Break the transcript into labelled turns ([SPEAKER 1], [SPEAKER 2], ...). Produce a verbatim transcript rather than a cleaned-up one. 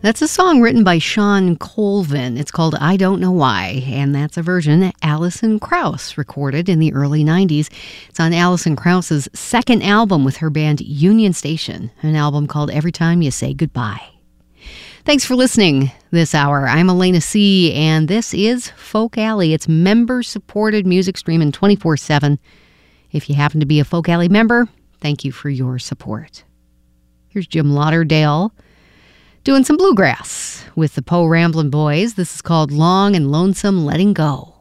[SPEAKER 1] That's a song written by Shawn Colvin. It's called I Don't Know Why, and that's a version that Alison Krauss recorded in the early nineties. It's on Alison Krauss's second album with her band Union Station, an album called Every Time You Say Goodbye. Thanks for listening this hour. I'm Elena C., and this is Folk Alley. It's member-supported music streaming twenty-four seven. If you happen to be a Folk Alley member, thank you for your support. Here's Jim Lauderdale doing some bluegrass with the Poe Ramblin' Boys. This is called Long and Lonesome Letting Go.